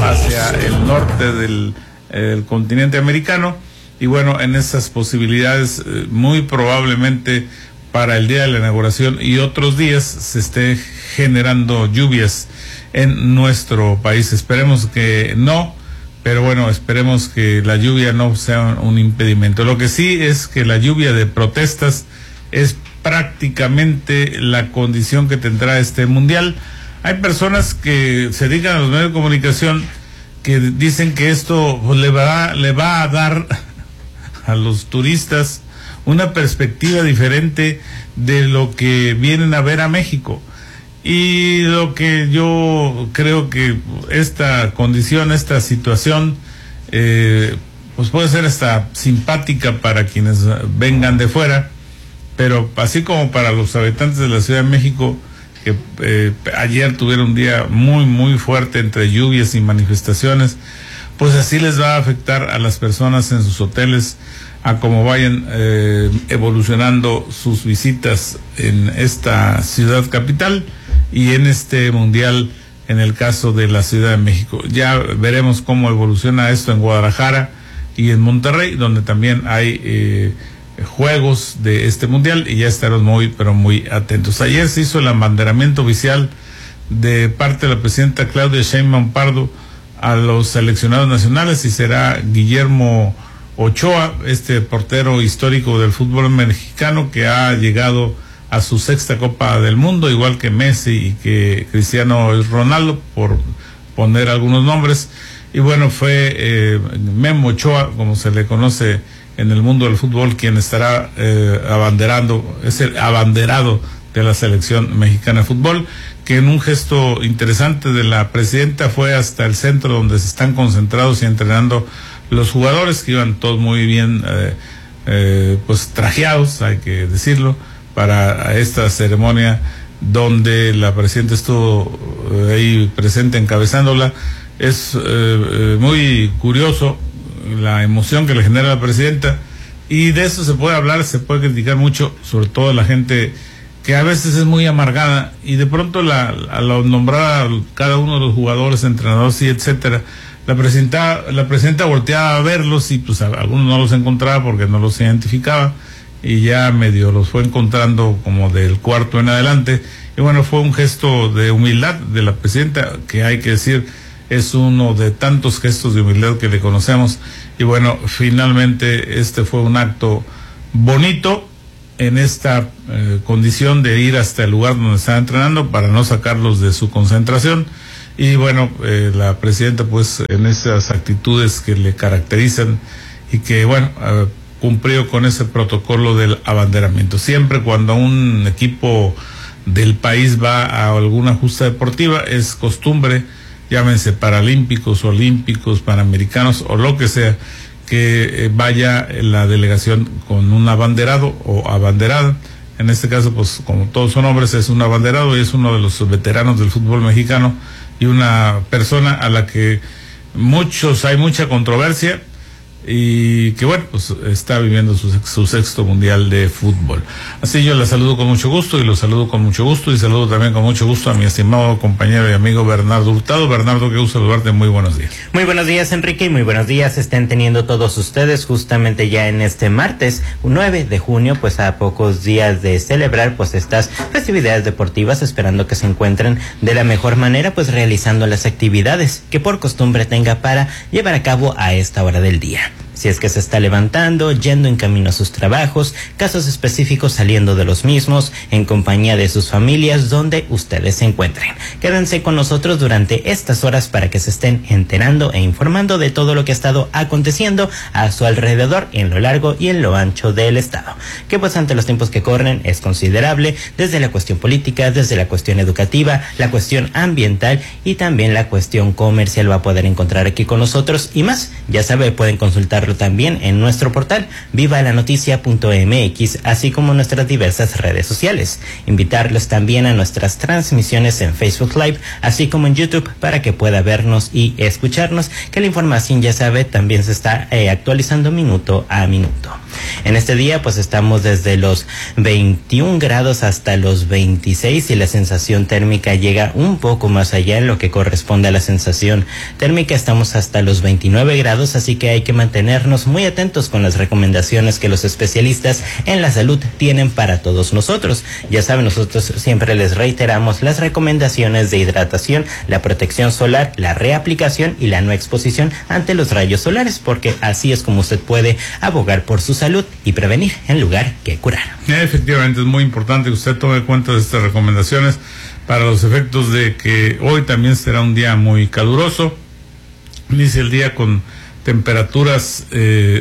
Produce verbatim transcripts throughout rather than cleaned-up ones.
hacia el norte del el continente americano. Y bueno, en esas posibilidades, eh, muy probablemente para el día de la inauguración y otros días se esté generando lluvias en nuestro país. Esperemos que no, pero bueno, esperemos que la lluvia no sea un impedimento. Lo que sí es que la lluvia de protestas es prácticamente la condición que tendrá este mundial. Hay personas que se dedican a los medios de comunicación que dicen que esto pues, le va, le va a dar a los turistas una perspectiva diferente de lo que vienen a ver a México. Y lo que yo creo que esta condición, esta situación, eh, pues puede ser hasta simpática para quienes vengan de fuera, pero así como para los habitantes de la Ciudad de México, que eh, ayer tuvieron un día muy, muy fuerte entre lluvias y manifestaciones, pues así les va a afectar a las personas en sus hoteles, a cómo vayan eh, evolucionando sus visitas en esta ciudad capital y en este mundial en el caso de la Ciudad de México. Ya veremos cómo evoluciona esto en Guadalajara y en Monterrey, donde también hay eh, juegos de este mundial, y ya estaremos muy, pero muy atentos. Ayer se hizo el abanderamiento oficial de parte de la presidenta Claudia Sheinbaum Pardo a los seleccionados nacionales, y será Guillermo Ochoa, este portero histórico del fútbol mexicano que ha llegado a su sexta Copa del Mundo, igual que Messi y que Cristiano Ronaldo, por poner algunos nombres. Y bueno, fue eh, Memo Ochoa, como se le conoce en el mundo del fútbol, quien estará eh, abanderando, es el abanderado de la selección mexicana de fútbol, que en un gesto interesante de la presidenta fue hasta el centro donde se están concentrados y entrenando los jugadores, que iban todos muy bien eh, eh, pues trajeados, hay que decirlo, para esta ceremonia donde la presidenta estuvo eh, ahí presente encabezándola. Es eh, eh, muy curioso la emoción que le genera la presidenta, y de eso se puede hablar, se puede criticar mucho, sobre todo a la gente que a veces es muy amargada, y de pronto la, a la nombrar a cada uno de los jugadores, entrenadores y etcétera, la presidenta, la presidenta volteaba a verlos y pues a, algunos no los encontraba porque no los identificaba, y ya medio los fue encontrando como del cuarto en adelante. Y bueno, fue un gesto de humildad de la presidenta, que hay que decir es uno de tantos gestos de humildad que le conocemos. Y bueno, finalmente este fue un acto bonito en esta eh, condición de ir hasta el lugar donde están entrenando para no sacarlos de su concentración. Y bueno, eh, la presidenta pues en esas actitudes que le caracterizan, y que bueno, eh, cumplió con ese protocolo del abanderamiento. Siempre cuando un equipo del país va a alguna justa deportiva, es costumbre, llámense paralímpicos, olímpicos, panamericanos o lo que sea, que eh, vaya la delegación con un abanderado o abanderada. En este caso, pues como todos son hombres, es un abanderado y es uno de los veteranos del fútbol mexicano, y una persona a la que muchos, hay mucha controversia, y que bueno, pues está viviendo su, su sexto mundial de fútbol. Así yo la saludo con mucho gusto, y lo saludo con mucho gusto, y saludo también con mucho gusto a mi estimado compañero y amigo Bernardo Hurtado. Bernardo, qué gusto saludarte, muy buenos días. Muy buenos días, Enrique, y muy buenos días estén teniendo todos ustedes justamente ya en este martes nueve de junio, pues a pocos días de celebrar pues estas festividades deportivas, esperando que se encuentren de la mejor manera, pues realizando las actividades que por costumbre tenga para llevar a cabo a esta hora del día. Si es que se está levantando, yendo en camino a sus trabajos, casos específicos saliendo de los mismos, en compañía de sus familias, donde ustedes se encuentren. Quédense con nosotros durante estas horas para que se estén enterando e informando de todo lo que ha estado aconteciendo a su alrededor, en lo largo y en lo ancho del estado. Que pues ante los tiempos que corren es considerable, desde la cuestión política, desde la cuestión educativa, la cuestión ambiental y también la cuestión comercial. Va a poder encontrar aquí con nosotros y más. Ya sabe, pueden consultar también en nuestro portal viva la noticia punto m x, así como nuestras diversas redes sociales. Invitarlos también a nuestras transmisiones en Facebook Live, así como en YouTube, para que pueda vernos y escucharnos, que la información, ya sabe, también se está eh, actualizando minuto a minuto. En este día pues estamos desde los veintiún grados hasta los veintiséis y la sensación térmica llega un poco más allá en lo que corresponde a la sensación térmica. Estamos hasta los veintinueve grados, así que hay que mantenernos muy atentos con las recomendaciones que los especialistas en la salud tienen para todos nosotros. Ya saben, nosotros siempre les reiteramos las recomendaciones de hidratación, la protección solar, la reaplicación y la no exposición ante los rayos solares, porque así es como usted puede abogar por su salud y prevenir en lugar que curar. Efectivamente, es muy importante que usted tome cuenta de estas recomendaciones para los efectos de que hoy también será un día muy caluroso. Inicia el día con temperaturas eh,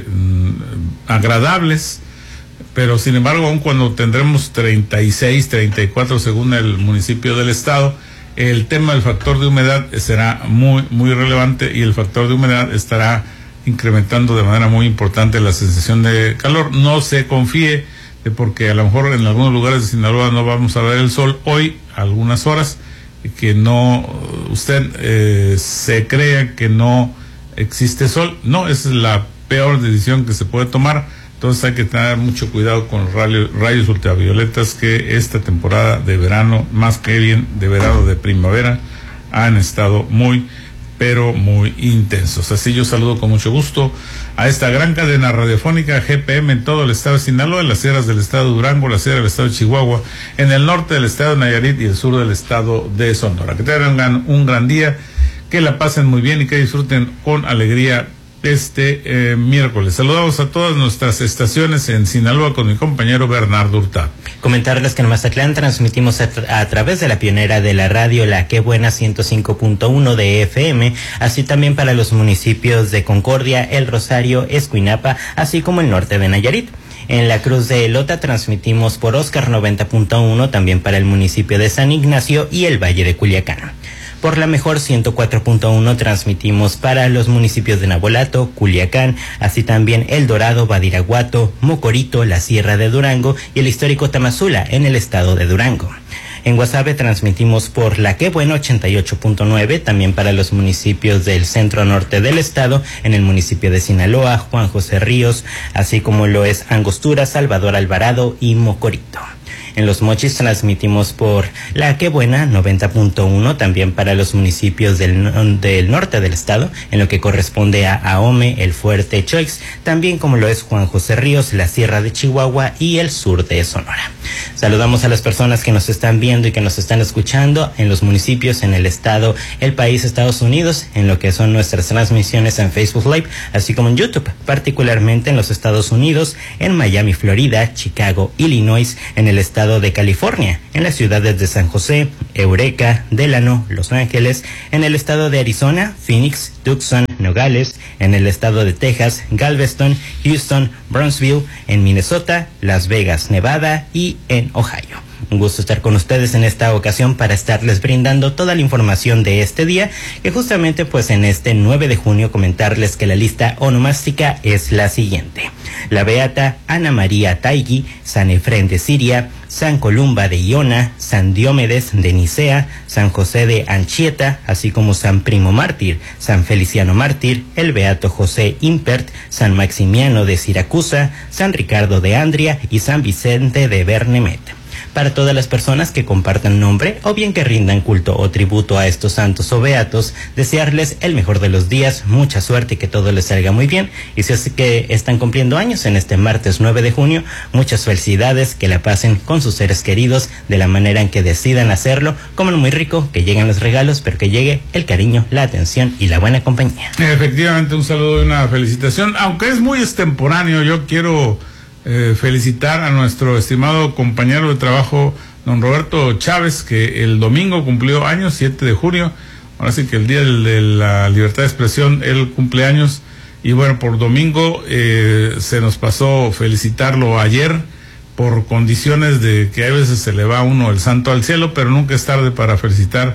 agradables, pero sin embargo, aun cuando tendremos treinta y seis, treinta y cuatro según el municipio del estado, el tema del factor de humedad será muy, muy relevante y el factor de humedad estará incrementando de manera muy importante la sensación de calor. No se confíe de porque a lo mejor en algunos lugares de Sinaloa no vamos a ver el sol hoy, algunas horas, y que no, usted eh, se crea que no existe sol. No, esa es la peor decisión que se puede tomar. Entonces hay que tener mucho cuidado con los rayos, rayos ultravioletas que esta temporada de verano, más que bien de verano, de primavera, han estado muy, pero muy intensos. Así yo saludo con mucho gusto a esta gran cadena radiofónica G P M en todo el estado de Sinaloa, en las sierras del estado de Durango, la sierra del estado de Chihuahua, en el norte del estado de Nayarit y el sur del estado de Sonora. Que tengan un gran día, que la pasen muy bien y que disfruten con alegría este eh, miércoles. Saludamos a todas nuestras estaciones en Sinaloa con mi compañero Bernardo Hurtado. Comentarles que en Mazatlán transmitimos a, tra a través de la pionera de la radio, la Qué Buena ciento cinco punto uno de F M, así también para los municipios de Concordia, El Rosario, Escuinapa, así como el norte de Nayarit. En la Cruz de Elota transmitimos por Oscar noventa punto uno, también para el municipio de San Ignacio y el Valle de Culiacán. Por la Mejor ciento cuatro punto uno transmitimos para los municipios de Nabolato, Culiacán, así también El Dorado, Badiraguato, Mocorito, la Sierra de Durango y el histórico Tamazula en el estado de Durango. En Guasave transmitimos por la Qué Bueno ochenta y ocho punto nueve, también para los municipios del centro norte del estado, en el municipio de Sinaloa, Juan José Ríos, así como lo es Angostura, Salvador Alvarado y Mocorito. En Los Mochis transmitimos por la Qué Buena noventa punto uno, también para los municipios del, del norte del estado, en lo que corresponde a Ahome, El Fuerte, Choix, también como lo es Juan José Ríos, la Sierra de Chihuahua y el sur de Sonora. Saludamos a las personas que nos están viendo y que nos están escuchando en los municipios, en el estado, el país, Estados Unidos, en lo que son nuestras transmisiones en Facebook Live, así como en YouTube, particularmente en los Estados Unidos, en Miami, Florida, Chicago, Illinois, en el estado de California, en las ciudades de San José, Eureka, Delano, Los Ángeles, en el estado de Arizona, Phoenix, Tucson, Nogales, en el estado de Texas, Galveston, Houston, Brownsville, en Minnesota, Las Vegas, Nevada y en Ohio. Un gusto estar con ustedes en esta ocasión para estarles brindando toda la información de este día, que justamente pues en este nueve de junio comentarles que la lista onomástica es la siguiente: la Beata Ana María Taigui, San Efrén de Siria, San Columba de Iona, San Diomedes de Nicea, San José de Anchieta, así como San Primo Mártir, San Feliciano Mártir, el Beato José Impert, San Maximiano de Siracusa, San Ricardo de Andria y San Vicente de Bernemet. Para todas las personas que compartan nombre o bien que rindan culto o tributo a estos santos o beatos, desearles el mejor de los días, mucha suerte y que todo les salga muy bien. Y si es que están cumpliendo años en este martes nueve de junio, muchas felicidades, que la pasen con sus seres queridos de la manera en que decidan hacerlo. Coman muy rico, que lleguen los regalos, pero que llegue el cariño, la atención y la buena compañía. Efectivamente, un saludo y una felicitación, aunque es muy extemporáneo. Yo quiero Eh, felicitar a nuestro estimado compañero de trabajo, don Roberto Chávez, que el domingo cumplió años, siete de junio, ahora sí que el día de, de la libertad de expresión, él cumple años, y bueno, por domingo eh, se nos pasó felicitarlo ayer, por condiciones de que a veces se le va a uno el santo al cielo, pero nunca es tarde para felicitar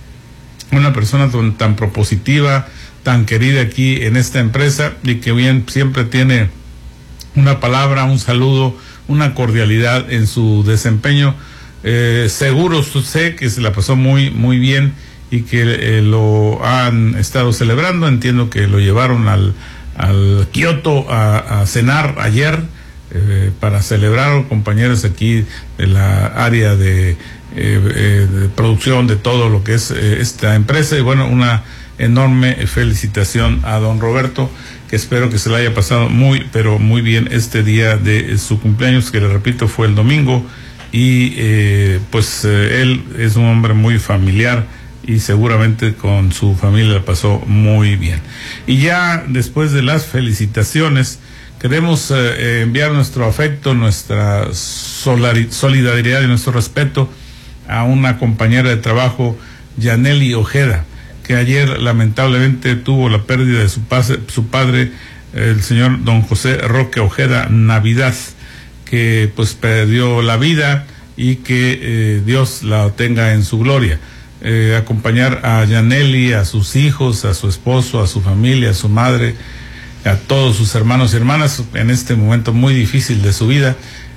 a una persona tan, tan propositiva, tan querida aquí en esta empresa, y que bien siempre tiene una palabra, un saludo, una cordialidad en su desempeño. Eh, seguro sé que se la pasó muy muy bien y que eh, lo han estado celebrando. Entiendo que lo llevaron al, al Kioto a, a cenar ayer, eh, para celebrar, compañeros aquí de la área de, eh, eh, de producción de todo lo que es eh, esta empresa. Y bueno, una enorme felicitación a don Roberto, que espero que se le haya pasado muy, pero muy bien este día de su cumpleaños, que le repito fue el domingo, y eh, pues eh, él es un hombre muy familiar y seguramente con su familia la pasó muy bien. Y ya después de las felicitaciones, queremos eh, enviar nuestro afecto, nuestra solidaridad y nuestro respeto a una compañera de trabajo, Yaneli Ojeda, que ayer lamentablemente tuvo la pérdida de su, pase, su padre, el señor don José Roque Ojeda Navidad, que pues perdió la vida y que eh, Dios la tenga en su gloria. Eh, acompañar a Yaneli, a sus hijos, a su esposo, a su familia, a su madre, a todos sus hermanos y hermanas en este momento muy difícil de su vida,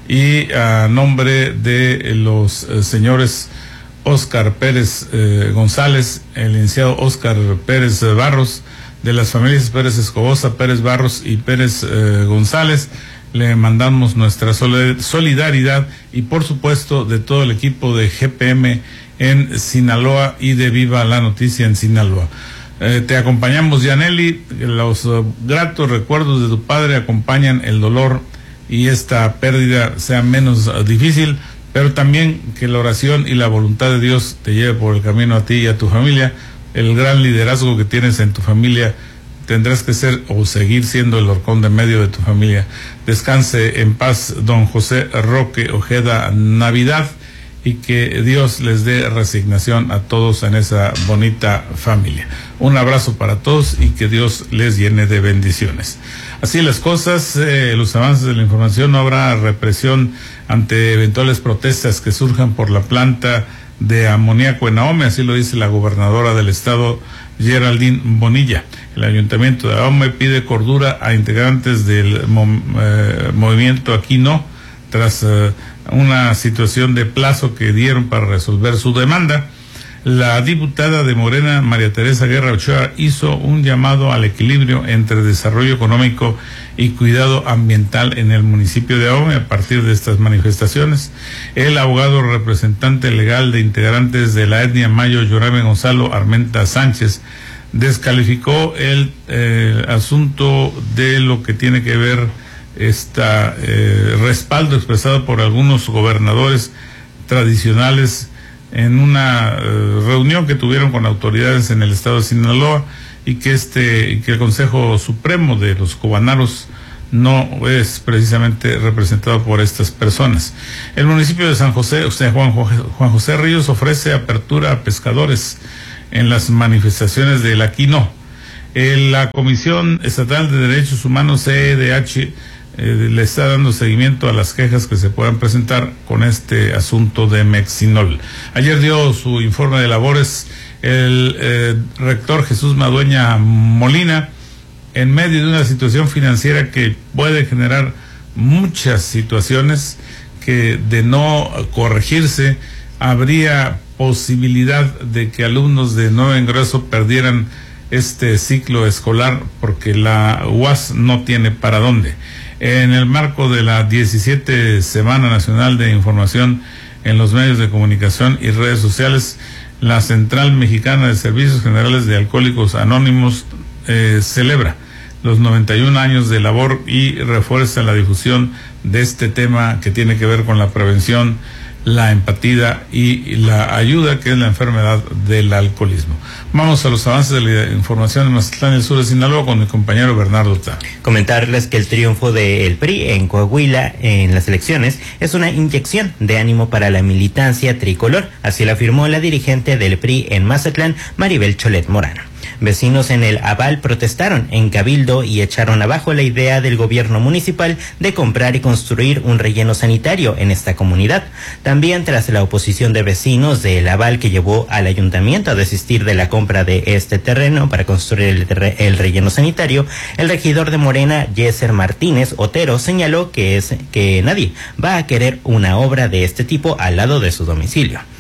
y a nombre de los eh, señores Óscar Pérez eh, González, el licenciado Óscar Pérez eh, Barros, de las familias Pérez Escobosa, Pérez Barros y Pérez eh, González, le mandamos nuestra solidaridad, y por supuesto de todo el equipo de G P M en Sinaloa y de Viva la Noticia en Sinaloa. Eh, te acompañamos, Yaneli, los uh, gratos recuerdos de tu padre acompañan el dolor y esta pérdida sea menos uh, difícil, pero también que la oración y la voluntad de Dios te lleve por el camino a ti y a tu familia. El gran liderazgo que tienes en tu familia, tendrás que ser o seguir siendo el horcón de medio de tu familia. Descanse en paz don José Roque Ojeda Navidad, y que Dios les dé resignación a todos en esa bonita familia. Un abrazo para todos y que Dios les llene de bendiciones. Así las cosas, eh, los avances de la información, no habrá represión ante eventuales protestas que surjan por la planta de amoníaco en Ahome, así lo dice la gobernadora del estado, Geraldine Bonilla. El ayuntamiento de Ahome pide cordura a integrantes del mo eh, movimiento Aquí No, tras eh, una situación de plazo que dieron para resolver su demanda. La diputada de Morena, María Teresa Guerra Ochoa, hizo un llamado al equilibrio entre desarrollo económico y cuidado ambiental en el municipio de Ahome a partir de estas manifestaciones. El abogado representante legal de integrantes de la etnia Mayo, Yorame Gonzalo Armenta Sánchez, descalificó el eh, asunto de lo que tiene que ver este eh, respaldo expresado por algunos gobernadores tradicionales en una eh, reunión que tuvieron con autoridades en el estado de Sinaloa, y que este que el Consejo Supremo de los Cubanaros no es precisamente representado por estas personas. El municipio de San José, o sea, Juan, Juan José Ríos, ofrece apertura a pescadores en las manifestaciones del Aquí No. Eh, la Comisión Estatal de Derechos Humanos, C E D H, Eh, le está dando seguimiento a las quejas que se puedan presentar con este asunto de Mexinol. Ayer dio su informe de labores el eh, rector Jesús Madueña Molina, en medio de una situación financiera que puede generar muchas situaciones que, de no corregirse, habría posibilidad de que alumnos de nuevo ingreso perdieran este ciclo escolar porque la U A S no tiene para dónde. En el marco de la diecisiete Semana Nacional de Información en los medios de comunicación y redes sociales, la Central Mexicana de Servicios Generales de Alcohólicos Anónimos eh, celebra los noventa y un años de labor y refuerza la difusión de este tema que tiene que ver con la prevención, la empatía y la ayuda, que es la enfermedad del alcoholismo. Vamos a los avances de la información en Mazatlán, el sur de Sinaloa, con mi compañero Bernardo Tá. Comentarles que el triunfo del P R I en Coahuila en las elecciones es una inyección de ánimo para la militancia tricolor, así lo afirmó la dirigente del P R I en Mazatlán, Maribel Cholet Morano. Vecinos en el Aval protestaron en Cabildo y echaron abajo la idea del gobierno municipal de comprar y construir un relleno sanitario en esta comunidad. También tras la oposición de vecinos del Aval, que llevó al ayuntamiento a desistir de la compra de este terreno para construir el, el relleno sanitario, el regidor de Morena, Yeser Martínez Otero, señaló que es que nadie va a querer una obra de este tipo al lado de su domicilio.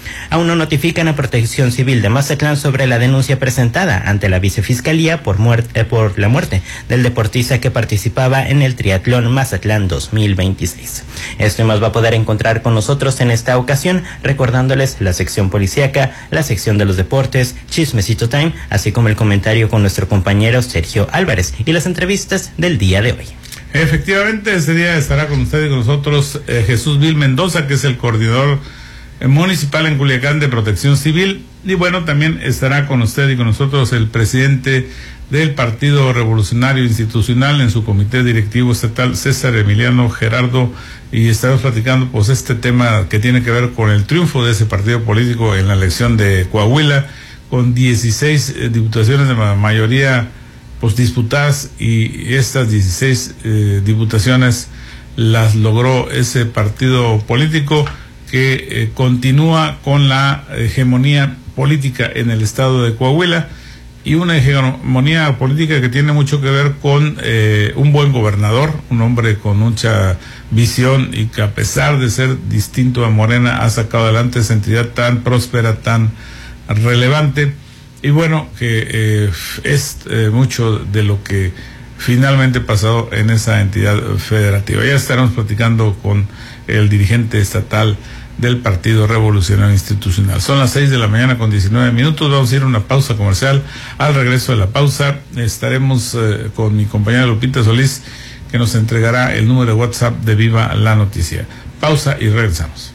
Aún no notifican a Protección Civil de Mazatlán sobre la denuncia presentada ante la vicefiscalía por, muerte, por la muerte del deportista que participaba en el triatlón Mazatlán dos mil veintiséis. Esto y más va a poder encontrar con nosotros en esta ocasión, recordándoles la sección policíaca, la sección de los deportes, Chismecito Time, así como el comentario con nuestro compañero Sergio Álvarez y las entrevistas del día de hoy. Efectivamente, este día estará con usted y con nosotros eh, Jesús Vil Mendoza, que es el coordinador municipal en Culiacán de Protección Civil, y bueno, también estará con usted y con nosotros el presidente del Partido Revolucionario Institucional en su comité directivo estatal, César Emiliano Gerardo, y estaremos platicando pues este tema que tiene que ver con el triunfo de ese partido político en la elección de Coahuila, con dieciséis eh, diputaciones de ma mayoría pues disputadas, y estas dieciséis eh, diputaciones las logró ese partido político que eh, continúa con la hegemonía política en el estado de Coahuila, y una hegemonía política que tiene mucho que ver con eh, un buen gobernador, un hombre con mucha visión y que a pesar de ser distinto a Morena ha sacado adelante esa entidad tan próspera, tan relevante, y bueno, que eh, es eh, mucho de lo que finalmente pasó en esa entidad federativa. Ya estaremos platicando con el dirigente estatal del Partido Revolucionario Institucional. Son las seis de la mañana con diecinueve minutos. Vamos a ir a una pausa comercial. Al regreso de la pausa estaremos eh, con mi compañera Lupita Solís, que nos entregará el número de WhatsApp de Viva la Noticia. Pausa y regresamos.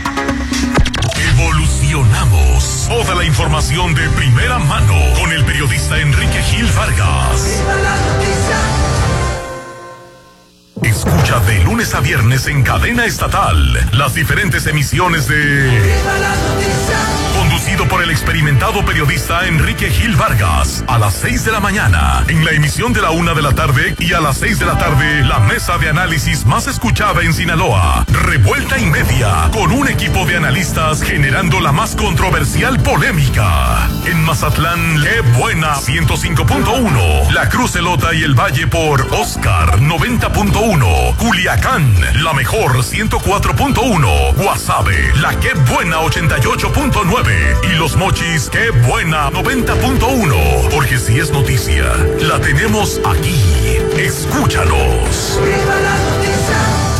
Evolucionamos. Toda la información de primera mano con el periodista Enrique Gil Vargas. Viva la Noticia. Escucha de lunes a viernes en cadena estatal las diferentes emisiones de Viva la Noticia, conducido por el experimentado periodista Enrique Gil Vargas, a las seis de la mañana, en la emisión de la una de la tarde, y a las seis de la tarde, la mesa de análisis más escuchada en Sinaloa, Revuelta y Media, con un equipo de analistas generando la más controversial polémica. En Mazatlán, ¡qué buena! ciento cinco punto uno, La Cruz Elota y el Valle por Oscar noventa punto uno, Culiacán, la mejor ciento cuatro punto uno, Guasave, la Qué Buena ochenta y ocho punto nueve, y Los Mochis, Qué Buena noventa punto uno, porque si es noticia, la tenemos aquí. Escúchanos. ¡Viva la noticia!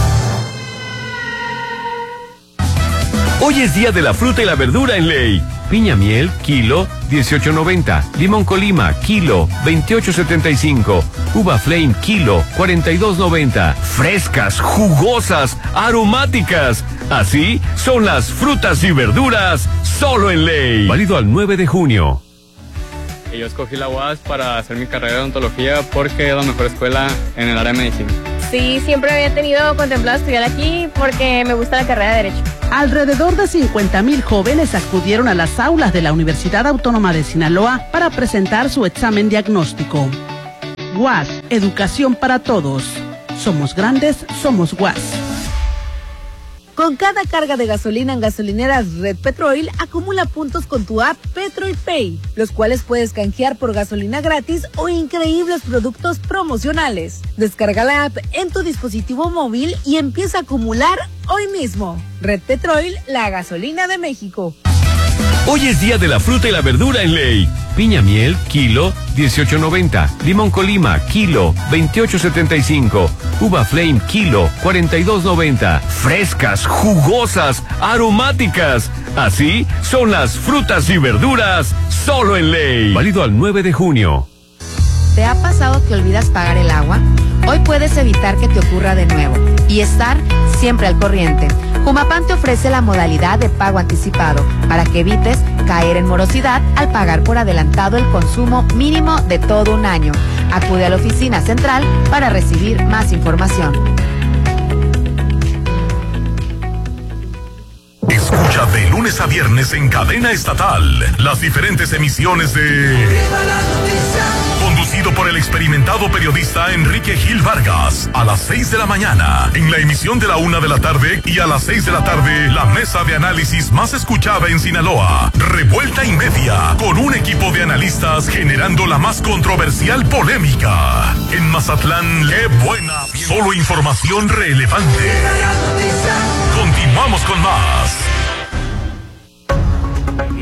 Hoy es día de la fruta y la verdura en Ley. Piña miel, kilo, dieciocho noventa. Limón Colima, kilo, veintiocho setenta y cinco. Uva Flame, kilo, cuarenta y dos noventa. Frescas, jugosas, aromáticas. Así son las frutas y verduras, solo en Ley. Válido al nueve de junio. Yo escogí la U A S para hacer mi carrera de odontología porque es la mejor escuela en el área de medicina. Sí, siempre había tenido contemplado estudiar aquí porque me gusta la carrera de Derecho. Alrededor de cincuenta mil jóvenes acudieron a las aulas de la Universidad Autónoma de Sinaloa para presentar su examen diagnóstico. U A S, educación para todos. Somos grandes, somos U A S. Con cada carga de gasolina en gasolineras Red Petrol, acumula puntos con tu app Petrol Pay, los cuales puedes canjear por gasolina gratis o increíbles productos promocionales. Descarga la app en tu dispositivo móvil y empieza a acumular hoy mismo. Red Petrol, la gasolina de México. Hoy es día de la fruta y la verdura en Ley. Piña miel, kilo, dieciocho noventa. Limón Colima, kilo, veintiocho setenta y cinco. Uva Flame, kilo, cuarenta y dos noventa. Frescas, jugosas, aromáticas. Así son las frutas y verduras, solo en Ley. Válido al nueve de junio. ¿Te ha pasado que olvidas pagar el agua? Hoy puedes evitar que te ocurra de nuevo y estar siempre al corriente. Jumapam te ofrece la modalidad de pago anticipado para que evites caer en morosidad al pagar por adelantado el consumo mínimo de todo un año. Acude a la oficina central para recibir más información. Escucha de lunes a viernes en cadena estatal las diferentes emisiones de Viva la Noticia, conducido por el experimentado periodista Enrique Gil Vargas, a las seis de la mañana, en la emisión de la una de la tarde, y a las seis de la tarde, la mesa de análisis más escuchada en Sinaloa, Revuelta y Media, con un equipo de analistas generando la más controversial polémica. En Mazatlán, ¡qué buena! Solo información relevante. Continuamos con más.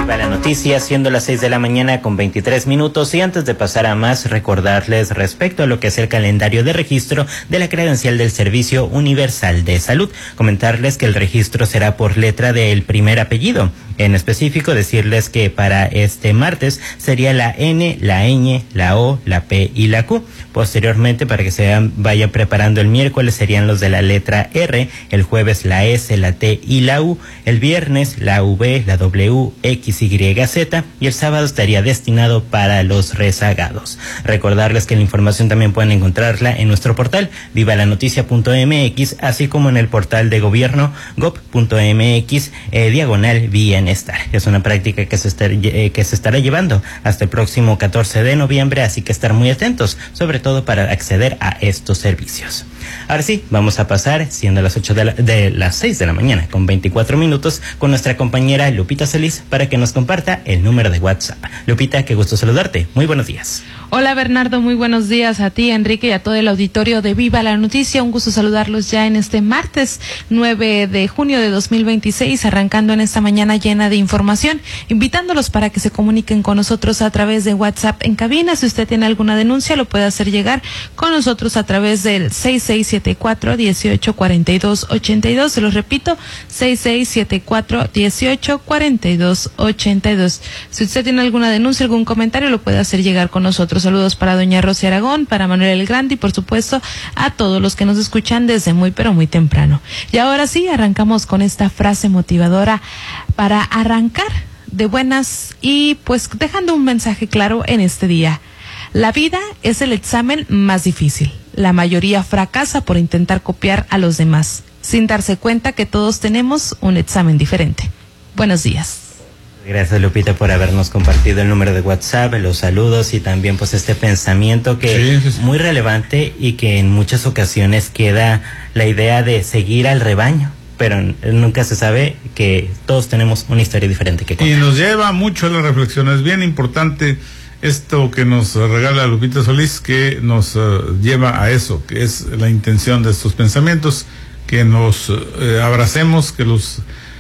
Viva la noticia, siendo las seis de la mañana con veintitrés minutos, y antes de pasar a más, recordarles respecto a lo que es el calendario de registro de la credencial del Servicio Universal de Salud. Comentarles que el registro será por letra del primer apellido. En específico, decirles que para este martes sería la N, la ñ, la O, la P y la Q. Posteriormente, para que se vaya preparando el miércoles, serían los de la letra R, el jueves la S, la T y la U, el viernes la V, la W, X, Y, Z, y el sábado estaría destinado para los rezagados. Recordarles que la información también pueden encontrarla en nuestro portal viva la noticia punto m x, así como en el portal de gobierno gov punto m x, eh, diagonal bienestar. Es una práctica que se, estar, eh, que se estará llevando hasta el próximo catorce de noviembre, así que estar muy atentos, sobre todo para acceder a estos servicios. Ahora sí, vamos a pasar, siendo las ocho de, la, de las seis de la mañana con veinticuatro minutos, con nuestra compañera Lupita Solís para que nos comparta el número de WhatsApp. Lupita, qué gusto saludarte. Muy buenos días. Hola Bernardo, muy buenos días a ti, Enrique, y a todo el auditorio de Viva la Noticia. Un gusto saludarlos ya en este martes nueve de junio de dos mil veintiséis, arrancando en esta mañana llena de información, invitándolos para que se comuniquen con nosotros a través de WhatsApp en cabina. Si usted tiene alguna denuncia, lo puede hacer llegar con nosotros a través del seis seis siete cuatro, dieciocho cuarenta y dos ochenta y dos. Se los repito, seis seis siete cuatro, dieciocho cuarenta y dos ochenta y dos. Si usted tiene alguna denuncia, algún comentario, lo puede hacer llegar con nosotros. Saludos para doña Rosy Aragón, para Manuel El Grande y por supuesto a todos los que nos escuchan desde muy pero muy temprano. Y ahora sí, arrancamos con esta frase motivadora para arrancar de buenas y pues dejando un mensaje claro en este día. La vida es el examen más difícil. La mayoría fracasa por intentar copiar a los demás, sin darse cuenta que todos tenemos un examen diferente. Buenos días. Gracias, Lupita, por habernos compartido el número de WhatsApp, los saludos y también pues este pensamiento que sí, sí, sí. muy relevante y que en muchas ocasiones queda la idea de seguir al rebaño, pero nunca se sabe que todos tenemos una historia diferente que contar. Y nos lleva mucho a la reflexión. Es bien importante esto que nos regala Lupita Solís, que nos uh, lleva a eso, que es la intención de estos pensamientos, que nos uh, abracemos, que los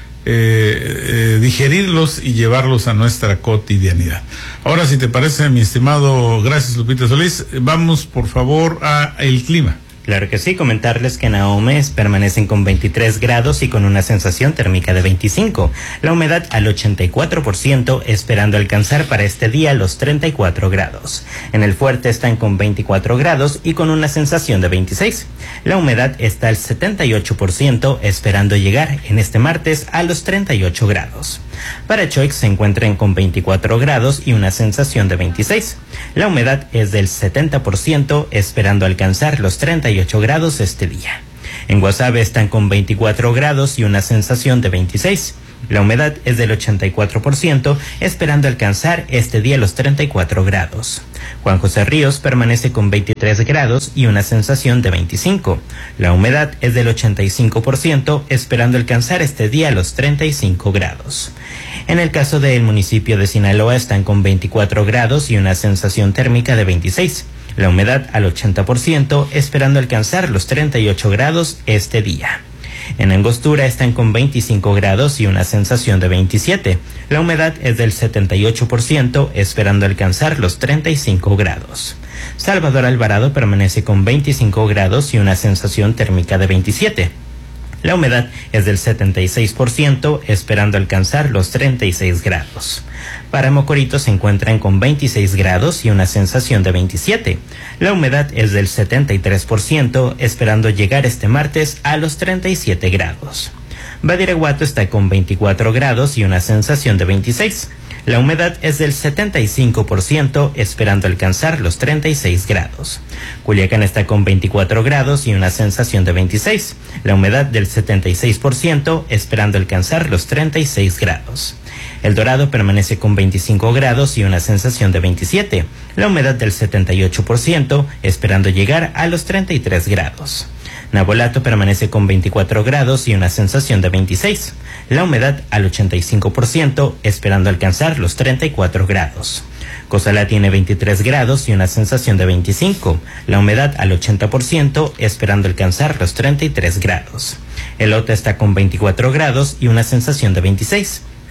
Eh, eh, digerirlos y llevarlos a nuestra cotidianidad. Ahora, si te parece, mi estimado, gracias Lupita Solís, vamos por favor a el clima. Claro que sí, comentarles que en Ahomes permanecen con veintitrés grados y con una sensación térmica de veinticinco. La humedad al ochenta y cuatro por ciento, esperando alcanzar para este día los treinta y cuatro grados. En el Fuerte están con veinticuatro grados y con una sensación de veintiséis. La humedad está al setenta y ocho por ciento, esperando llegar en este martes a los treinta y ocho grados. Para Choix se encuentran con veinticuatro grados y una sensación de veintiséis. La humedad es del setenta por ciento, esperando alcanzar los treinta y ocho grados este día. En Guasave están con veinticuatro grados y una sensación de veintiséis. La humedad es del ochenta y cuatro por ciento, esperando alcanzar este día los treinta y cuatro grados. Juan José Ríos permanece con veintitrés grados y una sensación de veinticinco. La humedad es del ochenta y cinco por ciento, esperando alcanzar este día los treinta y cinco grados. En el caso del municipio de Sinaloa están con veinticuatro grados y una sensación térmica de veintiséis. La humedad al ochenta por ciento, esperando alcanzar los treinta y ocho grados este día. En Angostura están con veinticinco grados y una sensación de veintisiete. La humedad es del setenta y ocho por ciento, esperando alcanzar los treinta y cinco grados. Salvador Alvarado permanece con veinticinco grados y una sensación térmica de veintisiete. La humedad es del setenta y seis por ciento, esperando alcanzar los treinta y seis grados. Para Mocorito se encuentran con veintiséis grados y una sensación de veintisiete. La humedad es del setenta y tres por ciento, esperando llegar este martes a los treinta y siete grados. Badiraguato está con veinticuatro grados y una sensación de veintiséis. La humedad es del setenta y cinco por ciento, esperando alcanzar los treinta y seis grados. Culiacán está con veinticuatro grados y una sensación de veintiséis. La humedad del setenta y seis por ciento, esperando alcanzar los treinta y seis grados. El Dorado permanece con veinticinco grados y una sensación de veintisiete. La humedad del setenta y ocho por ciento, esperando llegar a los treinta y tres grados. Navolato permanece con veinticuatro grados y una sensación de veintiséis. La humedad al ochenta y cinco por ciento, esperando alcanzar los treinta y cuatro grados. Cozalá tiene veintitrés grados y una sensación de veinticinco. La humedad al ochenta por ciento, esperando alcanzar los treinta y tres grados. Elote está con veinticuatro grados y una sensación de veintiséis.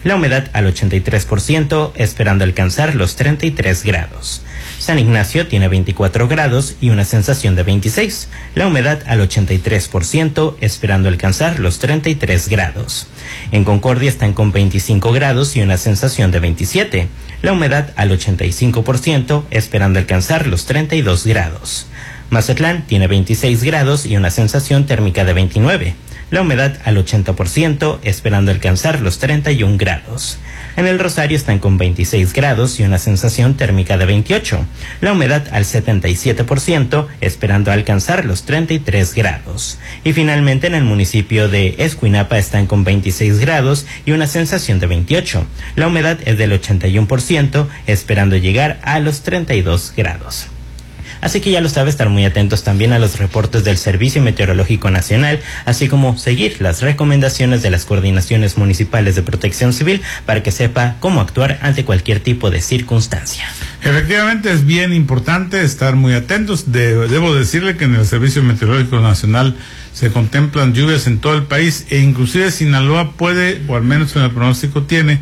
la humedad al ochenta y tres por ciento, esperando alcanzar los treinta y tres grados. San Ignacio tiene veinticuatro grados y una sensación de veintiséis, la humedad al ochenta y tres por ciento, esperando alcanzar los treinta y tres grados. En Concordia están con veinticinco grados y una sensación de veintisiete, la humedad al ochenta y cinco por ciento, esperando alcanzar los treinta y dos grados. Mazatlán tiene veintiséis grados y una sensación térmica de veintinueve, la humedad al ochenta por ciento, esperando alcanzar los treinta y un grados. En el Rosario están con veintiséis grados y una sensación térmica de veintiocho, la humedad al setenta y siete por ciento, esperando alcanzar los treinta y tres grados. Y finalmente en el municipio de Escuinapa están con veintiséis grados y una sensación de veintiocho, la humedad es del ochenta y uno por ciento, esperando llegar a los treinta y dos grados. Así que ya lo sabe, estar muy atentos también a los reportes del Servicio Meteorológico Nacional, así como seguir las recomendaciones de las coordinaciones municipales de protección civil para que sepa cómo actuar ante cualquier tipo de circunstancia. Efectivamente es bien importante estar muy atentos. De, debo decirle que en el Servicio Meteorológico Nacional se contemplan lluvias en todo el país e inclusive Sinaloa puede, o al menos en el pronóstico tiene,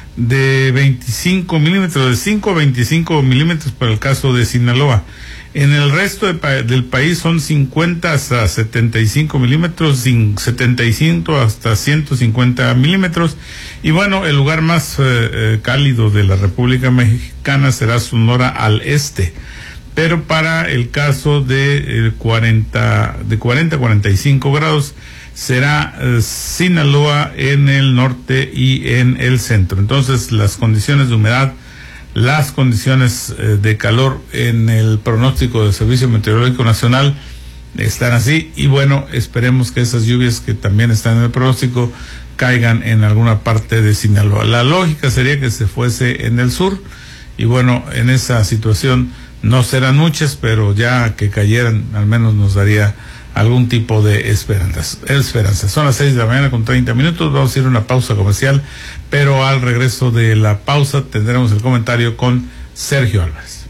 de veinticinco milímetros, de cinco a veinticinco milímetros para el caso de Sinaloa. En el resto de pa del país son cincuenta hasta setenta y cinco milímetros, sin setenta y cinco hasta ciento cincuenta milímetros. Y bueno, el lugar más eh, eh, cálido de la República Mexicana será Sonora al este. Pero para el caso de eh, cuarenta, de cuarenta a cuarenta y cinco grados, será eh, Sinaloa en el norte y en el centro. Entonces, las condiciones de humedad, las condiciones eh, de calor en el pronóstico del Servicio Meteorológico Nacional están así, y bueno, esperemos que esas lluvias que también están en el pronóstico caigan en alguna parte de Sinaloa. La lógica sería que se fuese en el sur, y bueno, en esa situación no serán muchas, pero ya que cayeran al menos nos daría algún tipo de esperanza. esperanza. Son las seis de la mañana con treinta minutos, vamos a ir a una pausa comercial, pero al regreso de la pausa tendremos el comentario con Sergio Álvarez.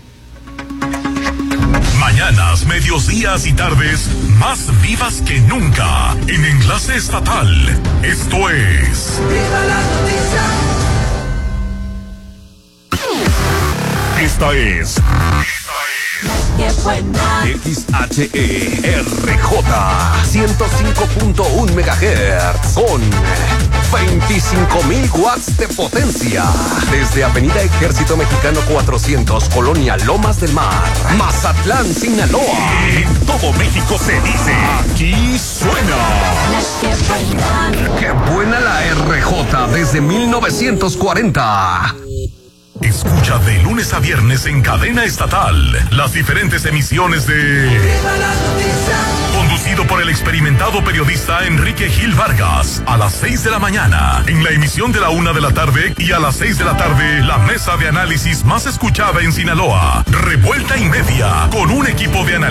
Mañanas, mediodías y tardes más vivas que nunca en Enlace Estatal. Esto es ¡Viva la noticia! Esta es X H E R J ciento cinco punto uno megahertz con veinticinco mil watts de potencia. Desde Avenida Ejército Mexicano cuatrocientos, Colonia Lomas del Mar, Mazatlán, Sinaloa. En todo México se dice, aquí suena. ¡Qué buena la R J desde mil novecientos cuarenta! Escucha de lunes a viernes en cadena estatal las diferentes emisiones de conducido por el experimentado periodista Enrique Gil Vargas a las seis de la mañana, en la emisión de la una de la tarde, y a las seis de la tarde la mesa de análisis más escuchada en Sinaloa, Revuelta y Media, con un equipo de análisis